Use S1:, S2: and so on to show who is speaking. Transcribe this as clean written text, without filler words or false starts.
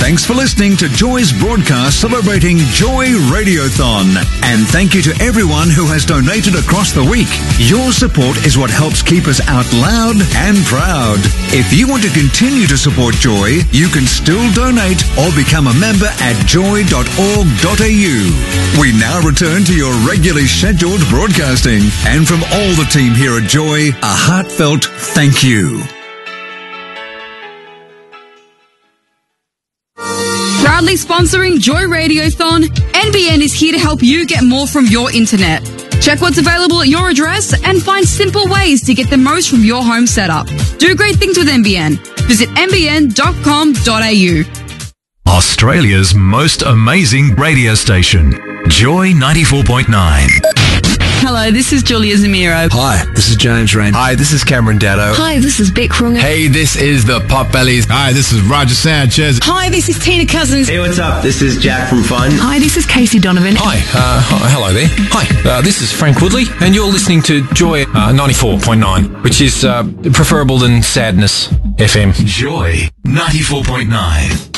S1: Thanks for listening to Joy's broadcast celebrating Joy Radiothon. And thank you to everyone who has donated across the week. Your support is what helps keep us out loud and proud. If you want to continue to support Joy, you can still donate or become a member at joy.org.au. We now return to your regularly scheduled broadcasting. And from all the team here at Joy, a heartfelt thank you.
S2: Proudly sponsoring Joy Radiothon, NBN is here to help you get more from your internet. Check what's available at your address and find simple ways to get the most from your home setup. Do great things with NBN. Visit nbn.com.au.
S3: Australia's most amazing radio station, Joy 94.9.
S2: Hello, this is Julia Zamiro.
S4: Hi, this is James Rain.
S5: Hi, this is Cameron Daddo.
S6: Hi, this is Beck Runga.
S5: Hey, this is the Pop Bellies.
S7: Hi, this is Roger Sanchez.
S6: Hi, this is Tina Cousins.
S8: Hey, what's up? This is Jack from Fun.
S6: Hi, this is Casey Donovan.
S9: Hi, hello there. Hi, this is Frank Woodley, and you're listening to Joy 94.9, which is preferable than Sadness FM.
S3: Joy 94.9.